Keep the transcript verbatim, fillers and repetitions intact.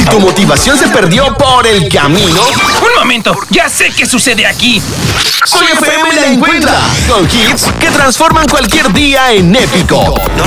tu motivación se perdió por el camino, ¡Un momento! ¡Ya sé qué sucede aquí! Soy F M la encuentra con hits que transforman cualquier día en épico. No